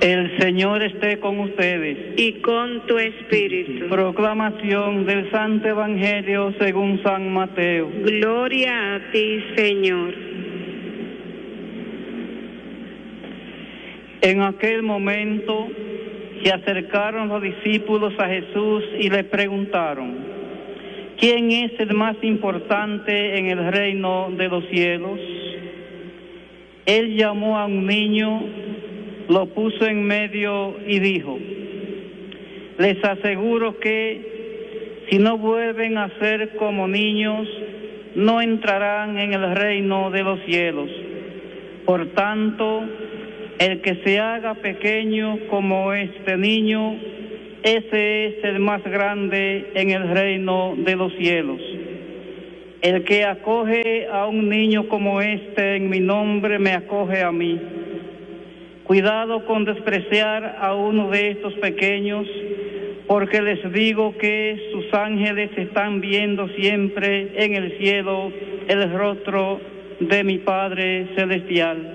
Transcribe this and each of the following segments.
El Señor esté con ustedes. Y con tu espíritu. Proclamación del Santo Evangelio según San Mateo. Gloria a ti, Señor. En aquel momento se acercaron los discípulos a Jesús y le preguntaron: ¿quién es el más importante en el reino de los cielos? Él llamó a un niño, lo puso en medio y dijo: les aseguro que si no vuelven a ser como niños, no entrarán en el reino de los cielos. Por tanto, el que se haga pequeño como este niño, ese es el más grande en el reino de los cielos. El que acoge a un niño como este en mi nombre, me acoge a mí. Cuidado con despreciar a uno de estos pequeños, porque les digo que sus ángeles están viendo siempre en el cielo el rostro de mi Padre Celestial.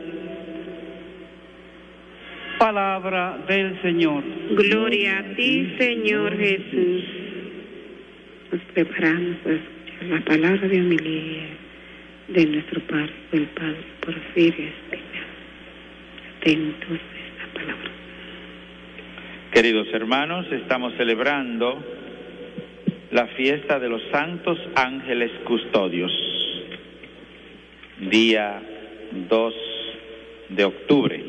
Palabra del Señor. Gloria a ti, Señor Jesús. Nos preparamos para escuchar la palabra de homilía de nuestro Padre, el Padre Porfirio Espina. Atentos a esta palabra. Queridos hermanos, estamos celebrando la fiesta de los santos ángeles custodios, día 2 de octubre.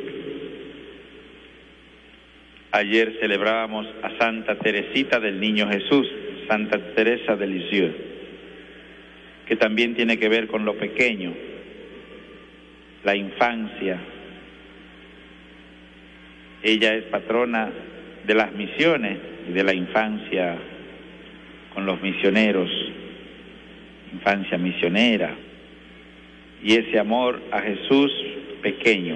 Ayer celebrábamos a Santa Teresita del Niño Jesús, Santa Teresa de Lisieux, que también tiene que ver con lo pequeño, la infancia. Ella es patrona de las misiones y de la infancia con los misioneros, infancia misionera, y ese amor a Jesús pequeño.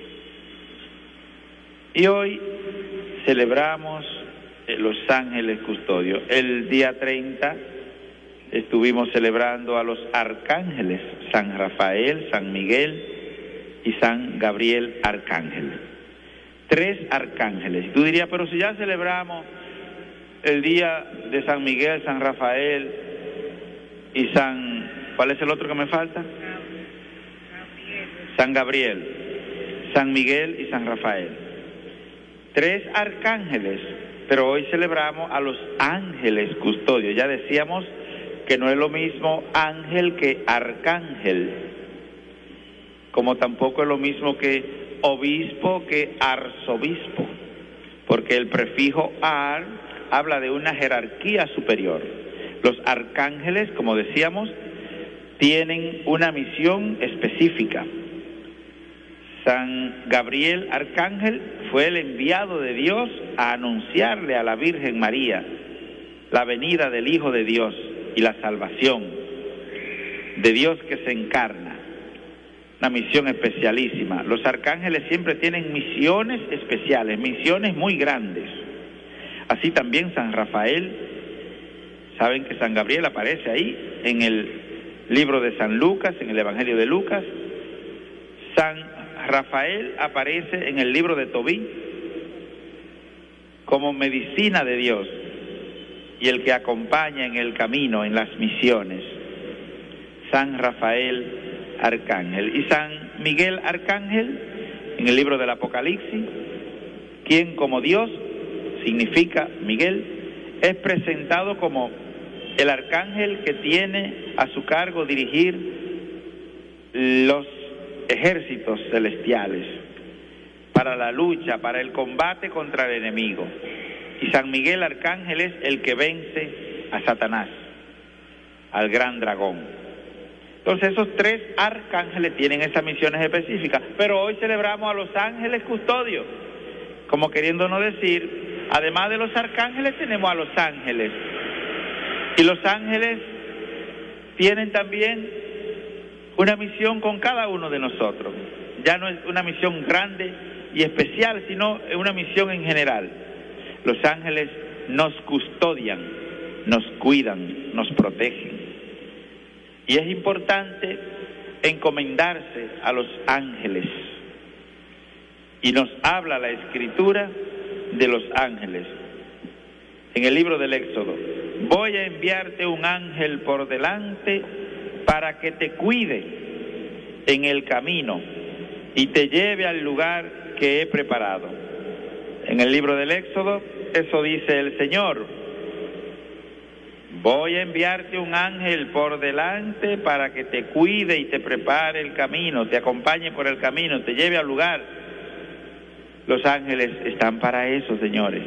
Y hoy celebramos los ángeles custodios. El día 30 estuvimos celebrando a los arcángeles, San Rafael, San Miguel y San Gabriel arcángel. 3 arcángeles. Y tú dirías, pero si ya celebramos el día de San Miguel, San Rafael y ¿cuál es el otro que me falta? San Gabriel, San Miguel y San Rafael. 3 arcángeles, pero hoy celebramos a los ángeles custodios. Ya decíamos que no es lo mismo ángel que arcángel, como tampoco es lo mismo que obispo que arzobispo, porque el prefijo ar habla de una jerarquía superior. Los arcángeles, como decíamos, tienen una misión específica. San Gabriel arcángel fue el enviado de Dios a anunciarle a la Virgen María la venida del Hijo de Dios y la salvación de Dios que se encarna. Una misión especialísima. Los arcángeles siempre tienen misiones especiales, misiones muy grandes. Así también San Rafael. Saben que San Gabriel aparece ahí en el libro de San Lucas, en el Evangelio de Lucas. San Rafael aparece en el libro de Tobí como medicina de Dios y el que acompaña en el camino, en las misiones. San Rafael arcángel. Y San Miguel arcángel en el libro del Apocalipsis, quien como Dios significa Miguel, es presentado como el arcángel que tiene a su cargo dirigir los ejércitos celestiales para la lucha, para el combate contra el enemigo. Y San Miguel arcángel es el que vence a Satanás, al gran dragón. Entonces esos 3 arcángeles tienen esas misiones específicas, pero hoy celebramos a los ángeles custodios, como queriéndonos decir, además de los arcángeles tenemos a los ángeles, y los ángeles tienen también una misión con cada uno de nosotros. Ya no es una misión grande y especial, sino una misión en general. Los ángeles nos custodian, nos cuidan, nos protegen. Y es importante encomendarse a los ángeles. Y nos habla la Escritura de los ángeles. En el libro del Éxodo, voy a enviarte un ángel por delante para que te cuide en el camino y te lleve al lugar que he preparado. En el libro del Éxodo, eso dice el Señor. Voy a enviarte un ángel por delante para que te cuide y te prepare el camino, te acompañe por el camino, te lleve al lugar. Los ángeles están para eso, señores.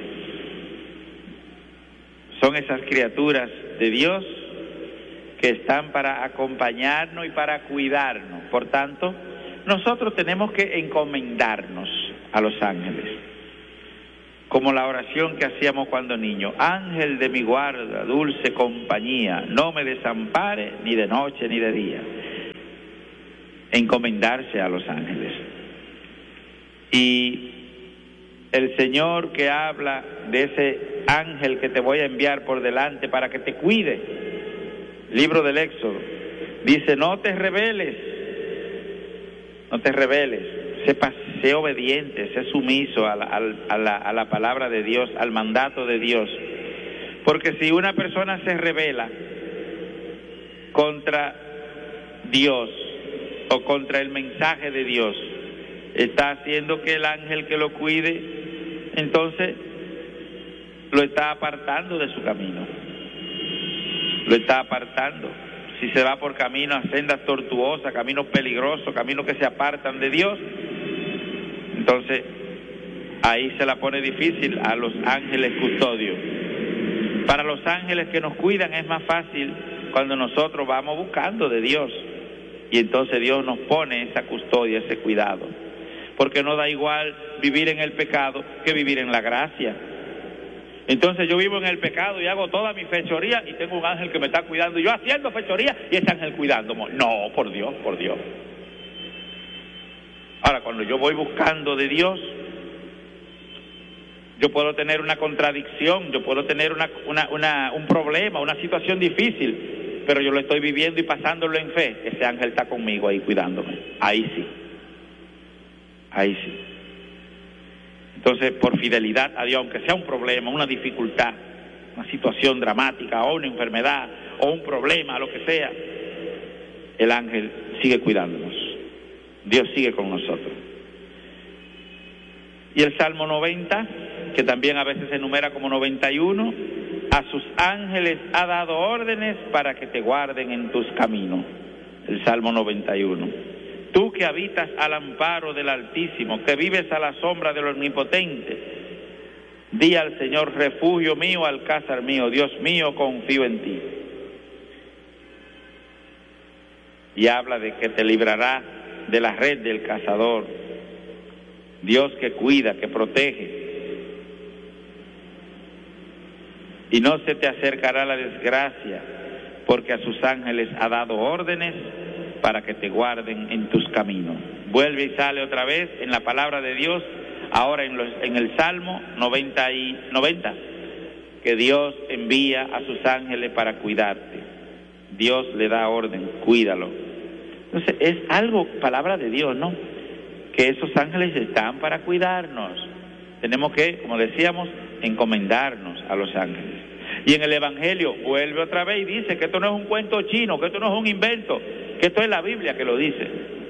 Son esas criaturas de Dios que están para acompañarnos y para cuidarnos. Por tanto, nosotros tenemos que encomendarnos a los ángeles. Como la oración que hacíamos cuando niños: ángel de mi guarda, dulce compañía, no me desampare ni de noche ni de día. Encomendarse a los ángeles. Y el Señor que habla de ese ángel que te voy a enviar por delante para que te cuide, libro del Éxodo, dice: no te rebeles, sé obediente, sé sumiso a la palabra de Dios, al mandato de Dios. Porque si una persona se rebela contra Dios o contra el mensaje de Dios, está haciendo que el ángel que lo cuide, entonces lo está apartando de su camino. Lo está apartando. Si se va por caminos, sendas tortuosas, caminos peligrosos, caminos que se apartan de Dios, entonces ahí se la pone difícil a los ángeles custodios. Para los ángeles que nos cuidan es más fácil cuando nosotros vamos buscando de Dios, y entonces Dios nos pone esa custodia, ese cuidado, porque no da igual vivir en el pecado que vivir en la gracia. Entonces yo vivo en el pecado y hago toda mi fechoría y tengo un ángel que me está cuidando, y yo haciendo fechoría y ese ángel cuidándome. No, por Dios, por Dios. Ahora, cuando yo voy buscando de Dios, yo puedo tener una contradicción, yo puedo tener un problema, una situación difícil, pero yo lo estoy viviendo y pasándolo en fe. Ese ángel está conmigo ahí cuidándome. Ahí sí. Ahí sí. Entonces, por fidelidad a Dios, aunque sea un problema, una dificultad, una situación dramática, o una enfermedad, o un problema, lo que sea, el ángel sigue cuidándonos. Dios sigue con nosotros. Y el Salmo 90, que también a veces se enumera como 91, a sus ángeles ha dado órdenes para que te guarden en tus caminos. El Salmo 91. Tú que habitas al amparo del Altísimo, que vives a la sombra del Omnipotente, di al Señor: refugio mío, alcázar mío, Dios mío, confío en ti. Y habla de que te librará de la red del cazador. Dios que cuida, que protege. Y no se te acercará la desgracia, porque a sus ángeles ha dado órdenes para que te guarden en tus caminos. Vuelve y sale otra vez en la palabra de Dios, ahora en el Salmo 90, que Dios envía a sus ángeles para cuidarte. Dios le da orden, cuídalo. Entonces es algo, palabra de Dios, ¿no? Que esos ángeles están para cuidarnos. Tenemos que, como decíamos, encomendarnos a los ángeles. Y en el Evangelio vuelve otra vez y dice que esto no es un cuento chino, que esto no es un invento, que esto es la Biblia que lo dice.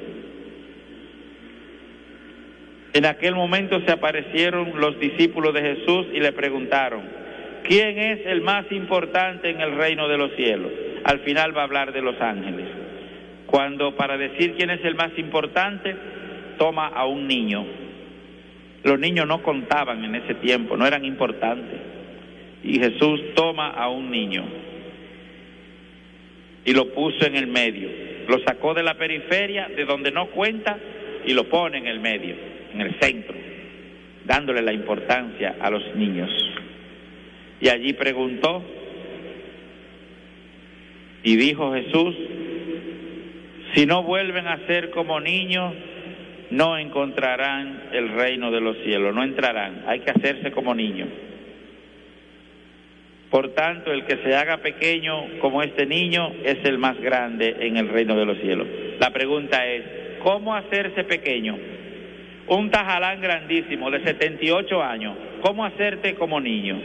En aquel momento se aparecieron los discípulos de Jesús y le preguntaron: ¿quién es el más importante en el reino de los cielos? Al final va a hablar de los ángeles. Cuando para decir quién es el más importante, toma a un niño. Los niños no contaban en ese tiempo, no eran importantes. Y Jesús toma a un niño y lo puso en el medio. Lo sacó de la periferia, de donde no cuenta, y lo pone en el medio, en el centro, dándole la importancia a los niños. Y allí preguntó, y dijo Jesús: si no vuelven a ser como niños, no encontrarán el reino de los cielos, no entrarán. Hay que hacerse como niños. Por tanto, el que se haga pequeño como este niño es el más grande en el reino de los cielos. La pregunta es: ¿cómo hacerse pequeño? un tajalán grandísimo de 78 años, ¿cómo hacerte como niño?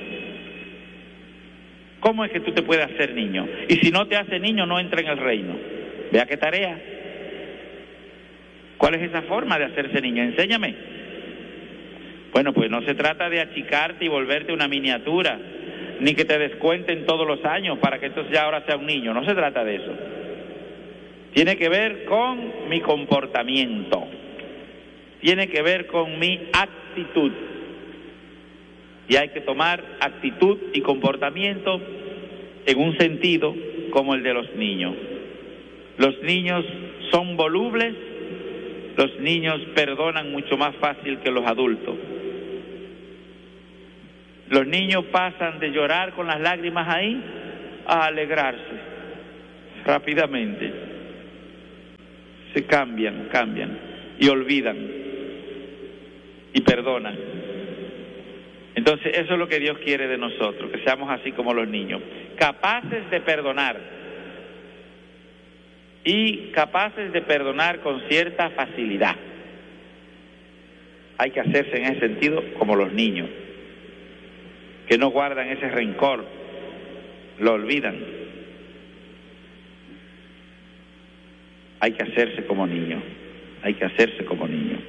¿Cómo es que tú te puedes hacer niño? Y si no te hace niño, no entra en el reino. Vea qué tarea. ¿Cuál es esa forma de hacerse niño? Enséñame. Bueno, pues no se trata de achicarte y volverte una miniatura, ni que te descuenten todos los años para que entonces ya ahora sea un niño. No se trata de eso. Tiene que ver con mi comportamiento. Tiene que ver con mi actitud. Y hay que tomar actitud y comportamiento en un sentido como el de los niños. Los niños son volubles, los niños perdonan mucho más fácil que los adultos. Los niños pasan de llorar con las lágrimas ahí a alegrarse rápidamente. Se cambian y olvidan y perdonan. Entonces eso es lo que Dios quiere de nosotros, que seamos así como los niños, capaces de perdonar y capaces de perdonar con cierta facilidad. Hay que hacerse en ese sentido como los niños, que no guardan ese rencor, lo olvidan. Hay que hacerse como niños, hay que hacerse como niños.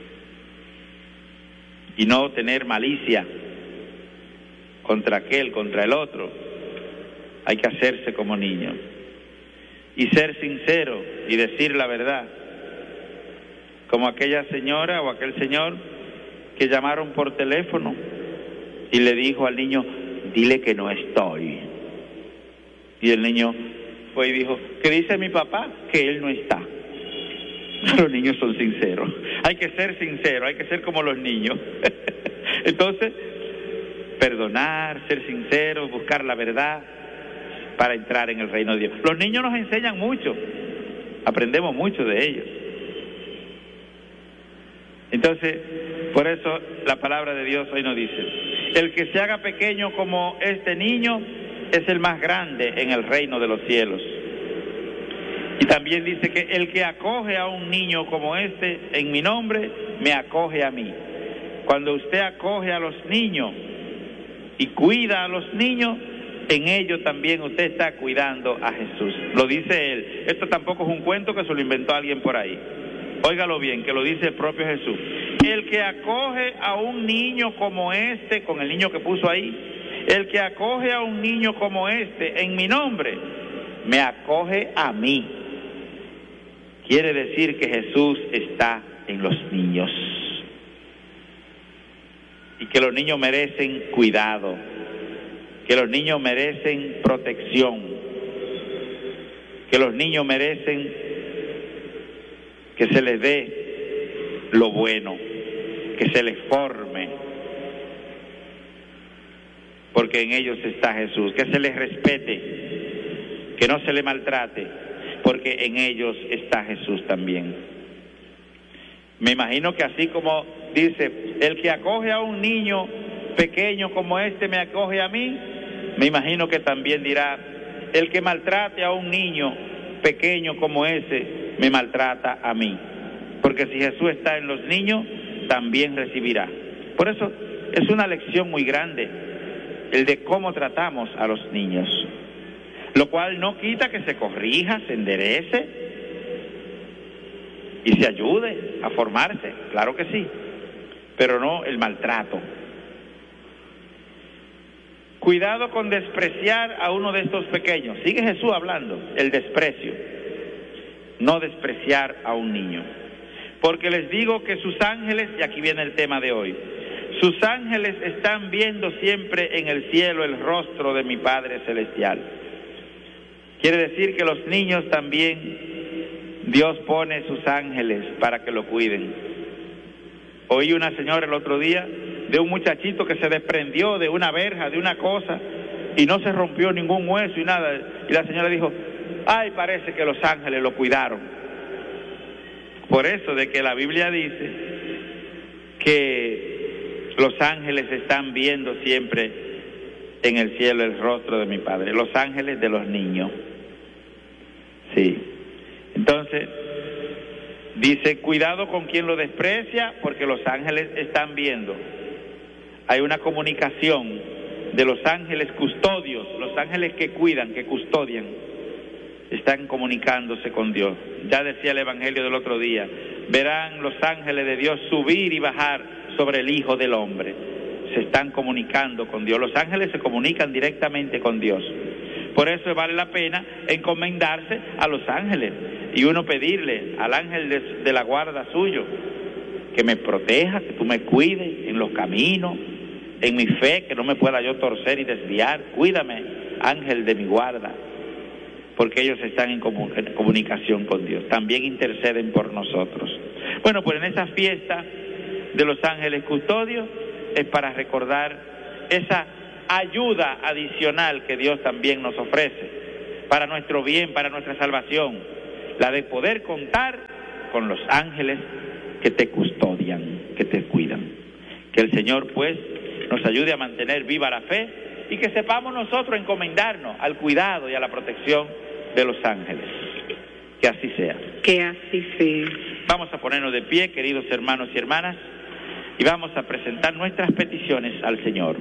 Y no tener malicia contra aquel, contra el otro. Hay que hacerse como niños. Y ser sincero y decir la verdad. Como aquella señora o aquel señor que llamaron por teléfono y le dijo al niño, dile que no estoy. Y el niño fue y dijo, ¿qué dice mi papá? Que él no está. Los niños son sinceros. Hay que ser sincero, hay que ser como los niños. Entonces, perdonar, ser sinceros, buscar la verdad para entrar en el reino de Dios. Los niños nos enseñan mucho, aprendemos mucho de ellos. Entonces, por eso la palabra de Dios hoy nos dice, el que se haga pequeño como este niño es el más grande en el reino de los cielos. Y también dice que el que acoge a un niño como este en mi nombre, me acoge a mí. Cuando usted acoge a los niños y cuida a los niños, en ello también usted está cuidando a Jesús. Lo dice él. Esto tampoco es un cuento que se lo inventó alguien por ahí. Óigalo bien, que lo dice el propio Jesús. El que acoge a un niño como este, con el niño que puso ahí, el que acoge a un niño como este en mi nombre, me acoge a mí. Quiere decir que Jesús está en los niños. Y que los niños merecen cuidado, que los niños merecen protección, que los niños merecen que se les dé lo bueno, que se les forme, porque en ellos está Jesús, que se les respete, que no se les maltrate, porque en ellos está Jesús también. Me imagino que así como dice, el que acoge a un niño pequeño como este me acoge a mí, me imagino que también dirá, el que maltrate a un niño pequeño como ese, me maltrata a mí. Porque si Jesús está en los niños, también recibirá. Por eso es una lección muy grande, el de cómo tratamos a los niños. Lo cual no quita que se corrija, se enderece y se ayude a formarse, claro que sí, pero no el maltrato. Cuidado con despreciar a uno de estos pequeños. Sigue Jesús hablando, el desprecio. No despreciar a un niño. Porque les digo que sus ángeles, y aquí viene el tema de hoy, sus ángeles están viendo siempre en el cielo el rostro de mi Padre Celestial. Quiere decir que los niños también, Dios pone sus ángeles para que lo cuiden. Oí una señora el otro día de un muchachito que se desprendió de una verja, de una cosa, y no se rompió ningún hueso y nada. Y la señora dijo, ay, parece que los ángeles lo cuidaron. Por eso de que la Biblia dice que los ángeles están viendo siempre en el cielo el rostro de mi Padre, los ángeles de los niños. Sí. Entonces, Dice, cuidado con quien lo desprecia, porque los ángeles están viendo. Hay una comunicación de los ángeles custodios, los ángeles que cuidan, que custodian, están comunicándose con Dios. Ya decía el Evangelio del otro día, verán los ángeles de Dios subir y bajar sobre el Hijo del Hombre. Se están comunicando con Dios. Los ángeles se comunican directamente con Dios. Por eso vale la pena encomendarse a los ángeles y uno pedirle al ángel de la guarda suyo que me proteja, que tú me cuides en los caminos, en mi fe, que no me pueda yo torcer y desviar. Cuídame, ángel de mi guarda, porque ellos están en comunicación con Dios. También interceden por nosotros. Bueno, pues en esa fiesta de los ángeles custodios es para recordar esa ayuda adicional que Dios también nos ofrece para nuestro bien, para nuestra salvación, la de poder contar con los ángeles que te custodian, que te cuidan. Que el Señor pues nos ayude a mantener viva la fe y que sepamos nosotros encomendarnos al cuidado y a la protección de los ángeles. Que así sea. Que así sea. Vamos a ponernos de pie, queridos hermanos y hermanas, y vamos a presentar nuestras peticiones al Señor.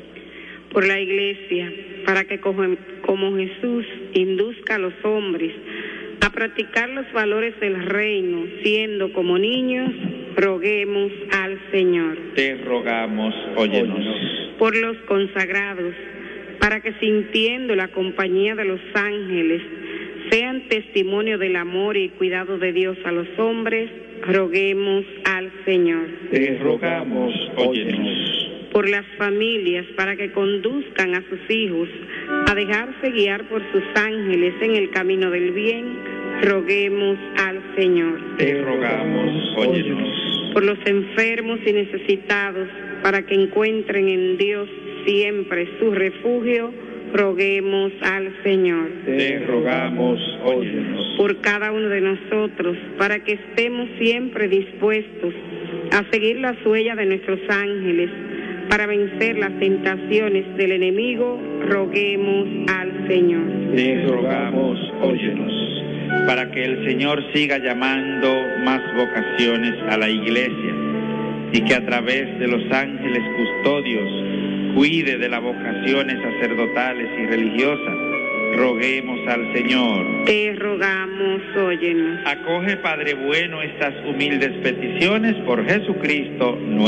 Por la Iglesia, para que como Jesús induzca a los hombres a practicar los valores del reino, siendo como niños, roguemos al Señor. Te rogamos, óyenos. Por los consagrados, para que sintiendo la compañía de los ángeles, sean testimonio del amor y cuidado de Dios a los hombres, roguemos al Señor. Te rogamos, óyenos. Por las familias, para que conduzcan a sus hijos a dejarse guiar por sus ángeles en el camino del bien, roguemos al Señor. Te rogamos, óyenos. Por los enfermos y necesitados, para que encuentren en Dios siempre su refugio, roguemos al Señor. Te rogamos, óyenos. Por cada uno de nosotros, para que estemos siempre dispuestos a seguir las huellas de nuestros ángeles, para vencer las tentaciones del enemigo, roguemos al Señor. Te rogamos, óyenos. Para que el Señor siga llamando más vocaciones a la Iglesia y que a través de los ángeles custodios cuide de las vocaciones sacerdotales y religiosas, roguemos al Señor. Te rogamos, óyenos. Acoge, Padre bueno, estas humildes peticiones por Jesucristo